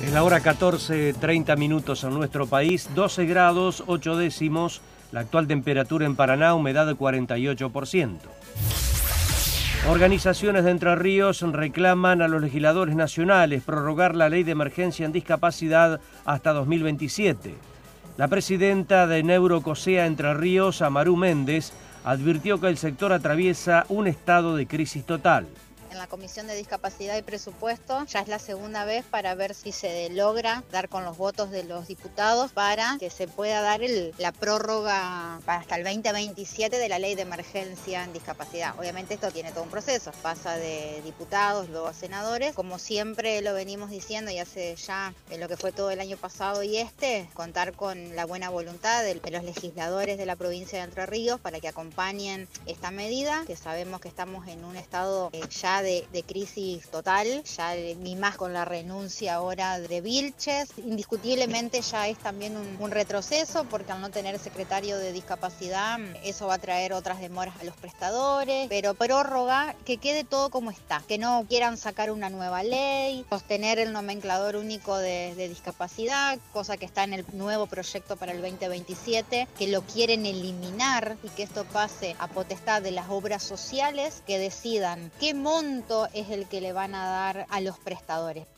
Es la hora 14:30 en nuestro país, 12 grados 8 décimos, la actual temperatura en Paraná, humedad de 48%. Organizaciones de Entre Ríos reclaman a los legisladores nacionales prorrogar la ley de emergencia en discapacidad hasta 2027. La presidenta de Neurocosea Entre Ríos, Amaru Méndez, advirtió que el sector atraviesa un estado de crisis total. En la Comisión de Discapacidad y Presupuesto ya es la segunda vez para ver si se logra dar con los votos de los diputados para que se pueda dar la prórroga hasta el 2027 de la ley de emergencia en discapacidad. Obviamente esto tiene todo un proceso, pasa de diputados, luego a senadores. Como siempre lo venimos diciendo y hace ya lo que fue todo el año pasado y contar con la buena voluntad de los legisladores de la provincia de Entre Ríos para que acompañen esta medida, que sabemos que estamos en un estado ya de crisis total, ya ni más con la renuncia ahora de Vilches. Indiscutiblemente ya es también un retroceso, porque al no tener secretario de discapacidad, eso va a traer otras demoras a los prestadores, pero prórroga, que quede todo como está, que no quieran sacar una nueva ley, sostener el nomenclador único de discapacidad, cosa que está en el nuevo proyecto para el 2027, que lo quieren eliminar y que esto pase a potestad de las obras sociales, que decidan qué monto es el que le van a dar a los prestadores.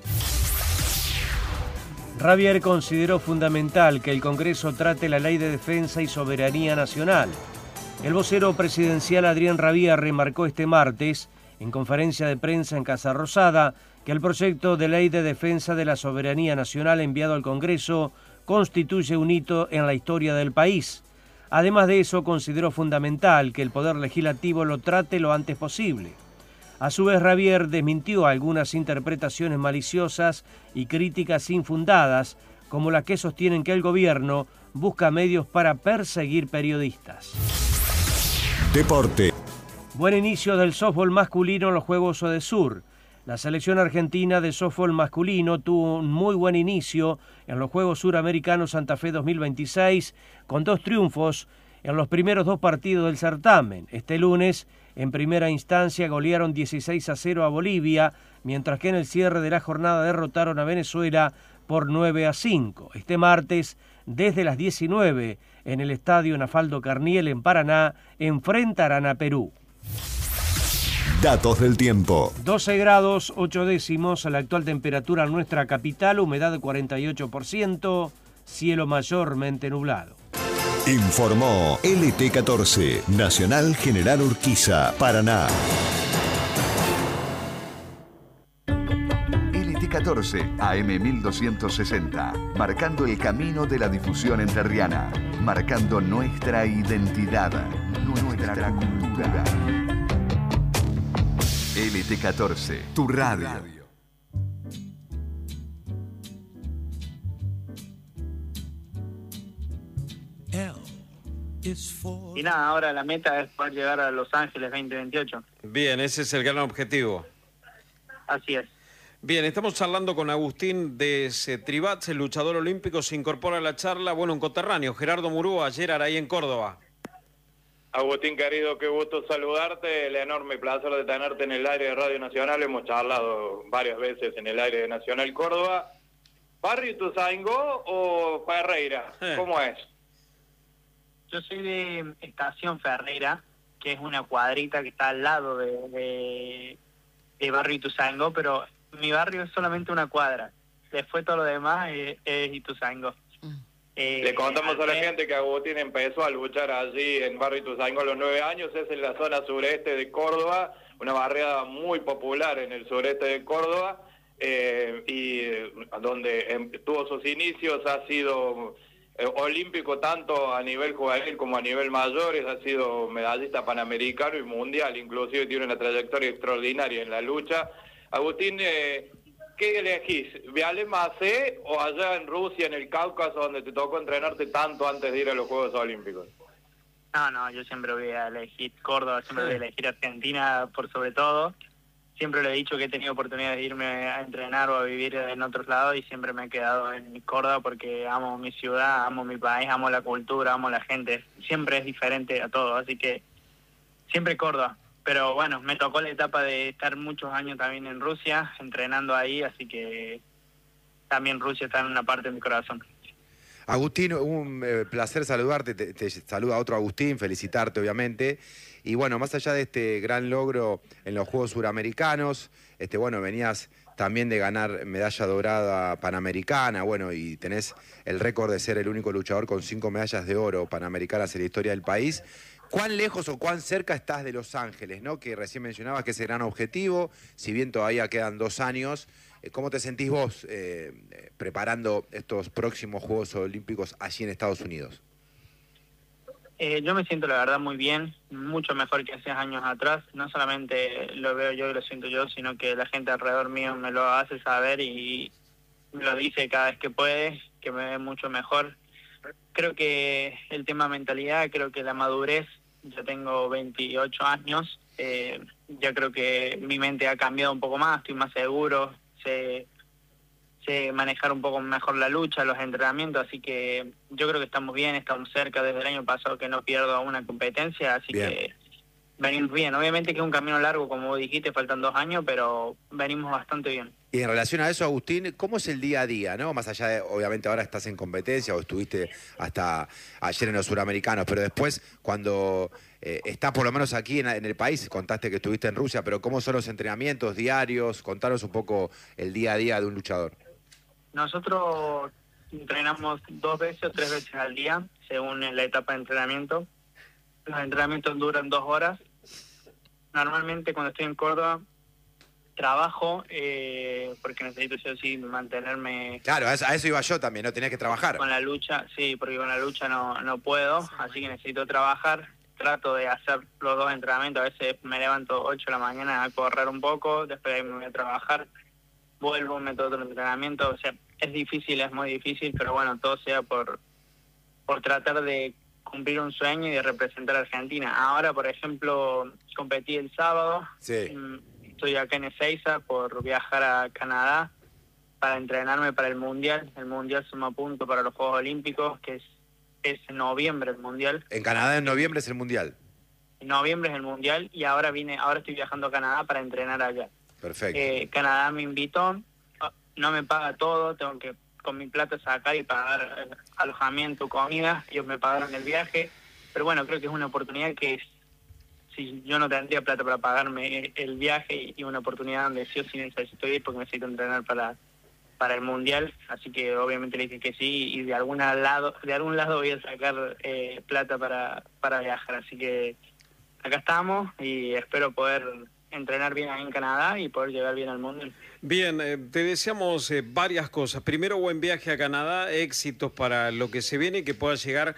Ravier consideró fundamental que el Congreso trate la Ley de Defensa y Soberanía Nacional. El vocero presidencial Adrián Ravier remarcó este martes, en conferencia de prensa en Casa Rosada, que el proyecto de Ley de Defensa de la Soberanía Nacional enviado al Congreso constituye un hito en la historia del país. Además de eso, consideró fundamental que el Poder Legislativo lo trate lo antes posible. A su vez, Ravier desmintió algunas interpretaciones maliciosas y críticas infundadas, como las que sostienen que el gobierno busca medios para perseguir periodistas. Deporte. Buen inicio del softbol masculino en los Juegos Odesur. La selección argentina de softbol masculino tuvo un muy buen inicio en los Juegos Suramericanos Santa Fe 2026, con 2 triunfos en los primeros 2 partidos del certamen. Este lunes, en primera instancia, golearon 16-0 a Bolivia, mientras que en el cierre de la jornada derrotaron a Venezuela por 9-5. Este martes, desde las 19, en el Estadio Nafaldo Carniel en Paraná, enfrentarán a Perú. Datos del tiempo. 12 grados 8 décimos, la actual temperatura en nuestra capital, humedad de 48%, cielo mayormente nublado. Informó LT14, Nacional General Urquiza, Paraná. LT14, AM 1260, marcando el camino de la difusión entrerriana, marcando nuestra identidad, nuestra cultura. LT14, tu radio. Y nada, ahora la meta es poder llegar a Los Ángeles 2028. Bien, ese es el gran objetivo. Así es. Bien, estamos charlando con Agustín de Cetribats, el luchador olímpico. Se incorpora a la charla, bueno, un coterráneo, Gerardo Murúa, ayer ahí en Córdoba. Agustín, querido, qué gusto saludarte. El enorme placer de tenerte en el aire de Radio Nacional. Hemos charlado varias veces en el aire de Nacional Córdoba. ¿Barrio Ituzaingó o Ferreira? ¿Cómo es? Yo soy de Estación Ferreira, que es una cuadrita que está al lado de Barrio Ituzaingó, pero mi barrio es solamente una cuadra. Después todo lo demás es Ituzaingó. Le contamos a la gente que Agustín empezó a luchar allí en Barrio Ituzaingó a los 9 años. Es en la zona sureste de Córdoba, una barriada muy popular en el sureste de Córdoba, y donde tuvo sus inicios. Ha sido olímpico tanto a nivel juvenil como a nivel mayores, ha sido medallista panamericano y mundial, inclusive tiene una trayectoria extraordinaria en la lucha. Agustín, ¿qué elegís? ¿Viale Macé o allá en Rusia, en el Cáucaso, donde te tocó entrenarte tanto antes de ir a los Juegos Olímpicos? No, yo siempre voy a elegir Córdoba, siempre voy a elegir Argentina por sobre todo. Siempre le he dicho que he tenido oportunidad de irme a entrenar o a vivir en otros lados y siempre me he quedado en Córdoba porque amo mi ciudad, amo mi país, amo la cultura, amo la gente. Siempre es diferente a todo, así que siempre Córdoba. Pero bueno, me tocó la etapa de estar muchos años también en Rusia, entrenando ahí, así que también Rusia está en una parte de mi corazón. Agustín, un placer saludarte, te saluda otro Agustín, felicitarte obviamente. Y bueno, más allá de este gran logro en los Juegos Suramericanos, bueno, venías también de ganar medalla dorada panamericana, bueno, y tenés el récord de ser el único luchador con 5 medallas de oro panamericanas en la historia del país. ¿Cuán lejos o cuán cerca estás de Los Ángeles, ¿no? Que recién mencionabas que ese gran objetivo, si bien todavía quedan 2 años, ¿cómo te sentís vos preparando estos próximos Juegos Olímpicos allí en Estados Unidos? Yo me siento la verdad muy bien, mucho mejor que hace años atrás. No solamente lo veo yo y lo siento yo, sino que la gente alrededor mío me lo hace saber y me lo dice cada vez que puede, que me ve mucho mejor. Creo que el tema mentalidad, creo que la madurez, yo tengo 28 años, ya creo que mi mente ha cambiado un poco más, estoy más seguro, sé manejar un poco mejor la lucha, los entrenamientos, así que yo creo que estamos bien, estamos cerca desde el año pasado que no pierdo una competencia, así bien. Que venimos bien. Obviamente que es un camino largo, como vos dijiste, faltan 2 años, pero venimos bastante bien. Y en relación a eso, Agustín, ¿cómo es el día a día, no? Más allá de, obviamente ahora estás en competencia o estuviste hasta ayer en los Suramericanos, pero después cuando estás por lo menos aquí en el país, contaste que estuviste en Rusia, pero ¿cómo son los entrenamientos diarios? Contanos un poco el día a día de un luchador. Nosotros entrenamos 2 veces o 3 veces al día, según la etapa de entrenamiento. Los entrenamientos duran 2 horas. Normalmente cuando estoy en Córdoba trabajo porque necesito sí o sí mantenerme. Claro, a eso iba yo también, ¿no? Tenías que trabajar. Con la lucha, sí, porque con la lucha no puedo, así que necesito trabajar. Trato de hacer los 2 entrenamientos, a veces me levanto 8 de la mañana a correr un poco, después me voy a trabajar, vuelvo, meto otro entrenamiento, o sea, es difícil, es muy difícil, pero bueno, todo sea por tratar de cumplir un sueño y de representar a Argentina. Ahora, por ejemplo, competí el sábado, sí. Estoy acá en Ezeiza por viajar a Canadá para entrenarme para el Mundial. El Mundial suma punto para los Juegos Olímpicos, que es en noviembre el Mundial. En Canadá en noviembre es el Mundial. En noviembre es el Mundial y ahora estoy viajando a Canadá para entrenar allá. Perfecto. Canadá me invitó, no me paga todo, tengo que con mi plata sacar y pagar alojamiento, comida, ellos me pagaron el viaje, pero bueno, creo que es una oportunidad que si yo no tendría plata para pagarme el viaje y una oportunidad donde sí o sí necesito ir porque necesito entrenar para el Mundial, así que obviamente le dije que sí y de algún lado voy a sacar plata para viajar, así que acá estamos y espero poder entrenar bien ahí en Canadá y poder llegar bien al Mundial. Bien, te deseamos varias cosas. Primero, buen viaje a Canadá, éxitos para lo que se viene y que puedas llegar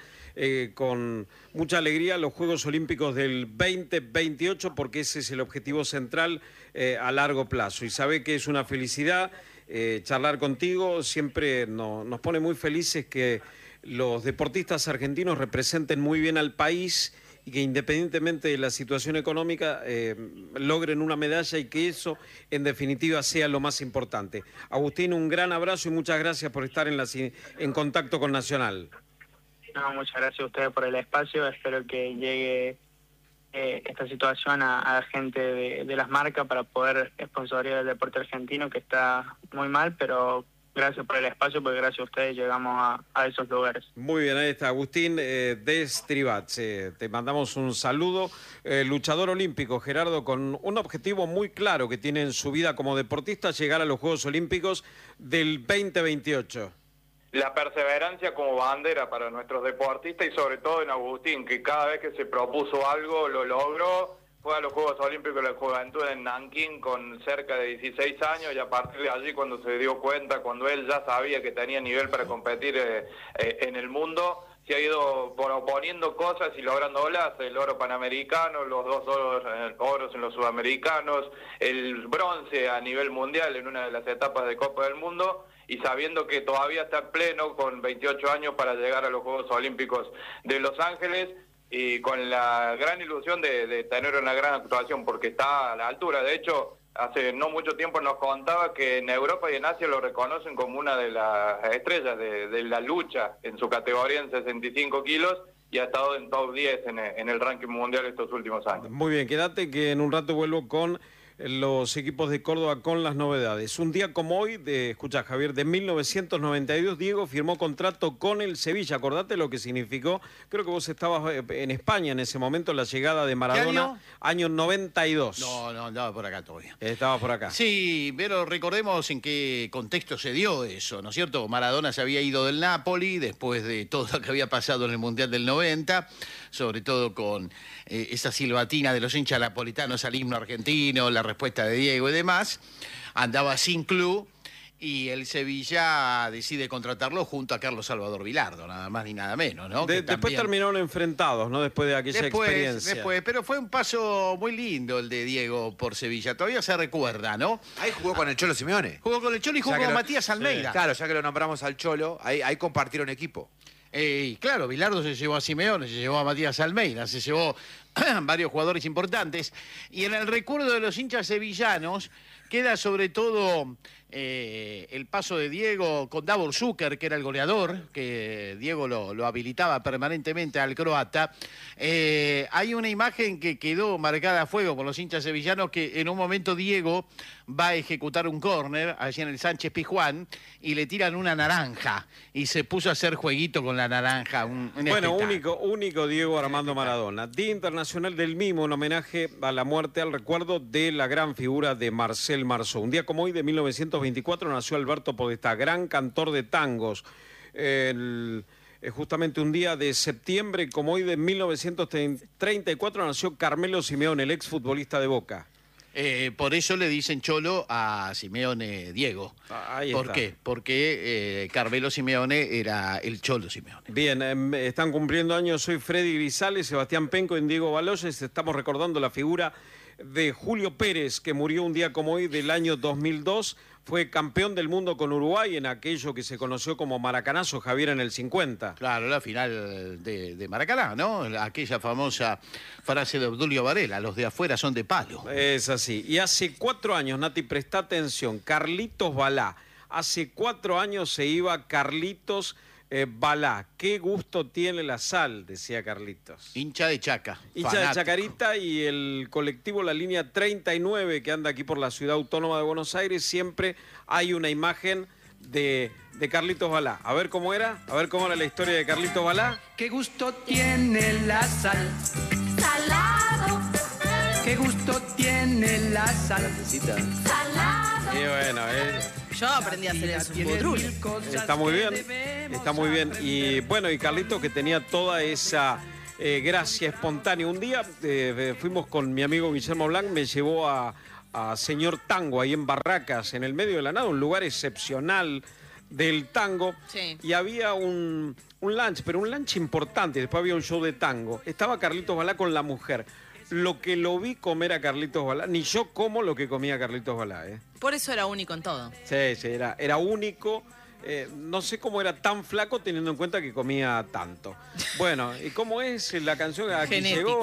con mucha alegría a los Juegos Olímpicos del 2028, porque ese es el objetivo central a largo plazo. Y sabe que es una felicidad charlar contigo, siempre nos pone muy felices que los deportistas argentinos representen muy bien al país y que independientemente de la situación económica logren una medalla y que eso en definitiva sea lo más importante. Agustín, un gran abrazo y muchas gracias por estar en contacto con Nacional. No, muchas gracias a ustedes por el espacio, espero que llegue esta situación a la gente de las marcas para poder sponsorizar el deporte argentino que está muy mal, pero gracias por el espacio, porque gracias a ustedes llegamos a esos lugares. Muy bien, ahí está Agustín Destribat. Te mandamos un saludo. Luchador olímpico, Gerardo, con un objetivo muy claro que tiene en su vida como deportista, llegar a los Juegos Olímpicos del 2028. La perseverancia como bandera para nuestros deportistas y sobre todo en Agustín, que cada vez que se propuso algo lo logró. Fue a los Juegos Olímpicos de la Juventud en Nankín con cerca de 16 años y a partir de allí cuando se dio cuenta, cuando él ya sabía que tenía nivel para competir en el mundo, se ha ido proponiendo cosas y lográndolas, el oro panamericano, los 2 oros en los sudamericanos, el bronce a nivel mundial en una de las etapas de Copa del Mundo y sabiendo que todavía está en pleno con 28 años para llegar a los Juegos Olímpicos de Los Ángeles. Y con la gran ilusión de tener una gran actuación, porque está a la altura. De hecho, hace no mucho tiempo nos contaba que en Europa y en Asia lo reconocen como una de las estrellas de la lucha en su categoría en 65 kilos y ha estado en top 10 en el ranking mundial estos últimos años. Muy bien, quédate que en un rato vuelvo con los equipos de Córdoba con las novedades. Un día como hoy, escucha Javier, de 1992, Diego firmó contrato con el Sevilla. Acordate lo que significó. Creo que vos estabas en España en ese momento, la llegada de Maradona, año 92. No, andaba por acá todavía. Estaba por acá. Sí, pero recordemos en qué contexto se dio eso, ¿no es cierto? Maradona se había ido del Napoli después de todo lo que había pasado en el Mundial del 90, sobre todo con esa silbatina de los hinchas napolitanos al himno argentino, la respuesta de Diego y demás. Andaba sin club y el Sevilla decide contratarlo junto a Carlos Salvador Vilardo, nada más ni nada menos, ¿no? Después terminaron enfrentados, ¿no? Después de aquella experiencia. Pero fue un paso muy lindo el de Diego por Sevilla, todavía se recuerda, ¿no? Ahí jugó con el Cholo Simeone. Jugó con el Cholo y jugó con Matías Almeida. Sí. Claro, ya que lo nombramos al Cholo, ahí compartieron equipo. Claro, Bilardo se llevó a Simeone, se llevó a Matías Almeida, se llevó varios jugadores importantes. Y en el recuerdo de los hinchas sevillanos queda sobre todo el paso de Diego con Davor Zucker, que era el goleador, que Diego lo habilitaba permanentemente al croata. Hay una imagen que quedó marcada a fuego por los hinchas sevillanos, que en un momento Diego va a ejecutar un córner allí en el Sánchez Pizjuán y le tiran una naranja y se puso a hacer jueguito con la naranja. Bueno, único Diego Armando Maradona. Día Internacional del Mimo, un homenaje a la muerte, al recuerdo de la gran figura de Marcel Marceau. Un día como hoy de 1924 nació Alberto Podestá, gran cantor de tangos. Justamente un día de septiembre como hoy de 1934 nació Carmelo Simeone, el exfutbolista de Boca. Por eso le dicen Cholo a Simeone Diego. ¿Por qué? Porque Carmelo Simeone era el Cholo Simeone. Bien, están cumpliendo años hoy Freddy Grisales, Sebastián Penco y Diego Baloyes. Estamos recordando la figura de Julio Pérez, que murió un día como hoy del año 2002. Fue campeón del mundo con Uruguay en aquello que se conoció como Maracanazo, Javier, en el 50. Claro, la final de Maracaná, ¿no? Aquella famosa frase de Obdulio Varela, los de afuera son de palo. Es así. Y hace 4 años, Nati, presta atención, Carlitos Balá. Hace 4 años se iba Carlitos Balá. Qué gusto tiene la sal, decía Carlitos. Hincha de Chaca. Hincha fanático. De Chacarita, y el colectivo La Línea 39, que anda aquí por la Ciudad Autónoma de Buenos Aires, siempre hay una imagen de Carlitos Balá. A ver cómo era, la historia de Carlitos Balá. Qué gusto tiene la sal. Salado. Qué gusto tiene la sal. Salado. Y bueno, yo aprendí a hacer el zumbutrul. Está muy bien. Y bueno, y Carlitos, que tenía toda esa gracia espontánea. Un día fuimos con mi amigo Guillermo Blanc, me llevó a Señor Tango, ahí en Barracas, en el medio de la nada, un lugar excepcional del tango. Sí. Y había un lunch, pero un lunch importante. Después había un show de tango. Estaba Carlitos Balá con la mujer. Lo que lo vi comer a Carlitos Balá, ni yo como lo que comía Carlitos Balá. Por eso era único en todo. Sí, era único. No sé cómo era tan flaco teniendo en cuenta que comía tanto. Bueno, ¿y cómo es la canción? Aquí genética. Llegó,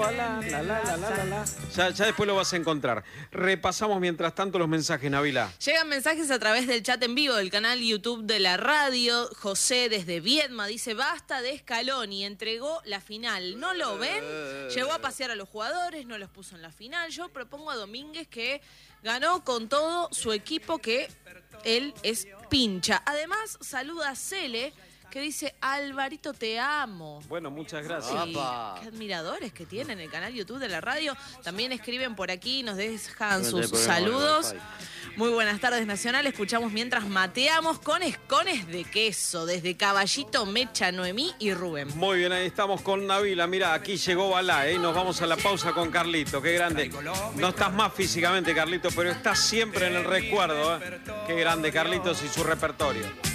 Ya después lo vas a encontrar. Repasamos mientras tanto los mensajes, Nabila. Llegan mensajes a través del chat en vivo del canal YouTube de la radio. José desde Viedma dice: basta de Scaloni, entregó la final. ¿No lo ven? Llegó a pasear a los jugadores, no los puso en la final. Yo propongo a Domínguez, que ganó con todo su equipo, que él es pincha. Además, saluda a Cele, que dice: Alvarito, te amo. Bueno, muchas gracias. Sí, qué admiradores que tienen el canal YouTube de la radio. También escriben por aquí, nos dejan sus saludos. Muy buenas tardes, Nacional. Escuchamos mientras mateamos con escones de queso, desde Caballito, Mecha, Noemí y Rubén. Muy bien, ahí estamos con Nabila. Mira, aquí llegó Balá, ¿eh? Nos vamos a la pausa con Carlito. Qué grande. No estás más físicamente, Carlito, pero estás siempre en el recuerdo, ¿eh? Qué grande, Carlitos y su repertorio.